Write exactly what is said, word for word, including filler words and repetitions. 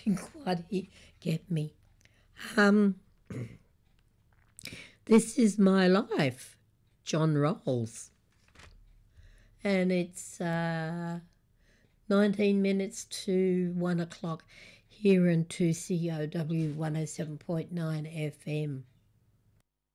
didn't quite get me. Um, This is My Life, John Rolls. And it's uh, nineteen minutes to one o'clock here in two C O W one oh seven point nine F M.